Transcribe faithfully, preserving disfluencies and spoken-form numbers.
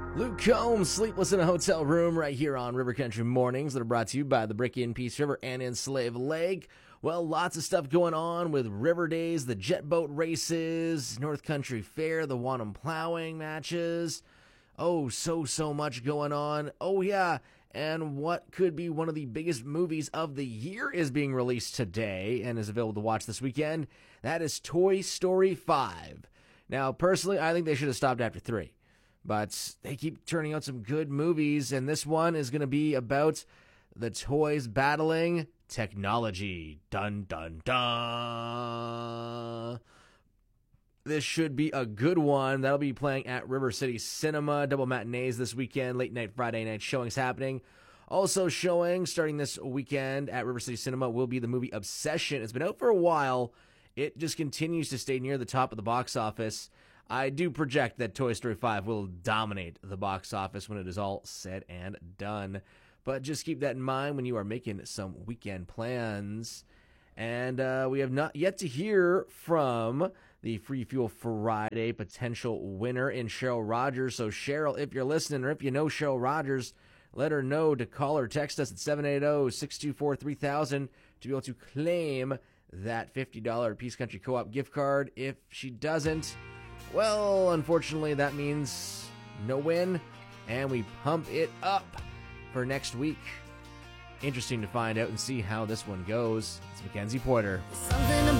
Luke Combs, Sleepless in a Hotel Room, right here on River Country Mornings that are brought to you by the Bricky and Peace River and in Slave Lake. Well, lots of stuff going on with River Days, the jet boat races, North Country Fair, the Wanham plowing matches. Oh, so, so much going on. Oh, yeah, and what could be one of the biggest movies of the year is being released today and is available to watch this weekend. That is Toy Story five. Now, personally, I think they should have stopped after three. But they keep turning out some good movies, and this one is going to be about the toys battling technology. Dun, dun, dun. This should be a good one. That'll be playing at River City Cinema. Double matinees this weekend. Late night Friday night showings happening. Also showing, starting this weekend at River City Cinema, will be the movie Obsession. It's been out for a while. It just continues to stay near the top of the box office. I do project that Toy Story five will dominate the box office when it is all said and done. But just keep that in mind when you are making some weekend plans. And uh, we have not yet to hear from the Free Fuel Friday potential winner in Cheryl Rogers. So, Cheryl, if you're listening or if you know Cheryl Rogers, let her know to call or text us at seven eight zero, six two four, three thousand to be able to claim that fifty dollars Peace Country Co-op gift card. If she doesn't, well, unfortunately, that means no win, and we pump it up for next week. Interesting to find out and see how this one goes. It's Mackenzie Porter.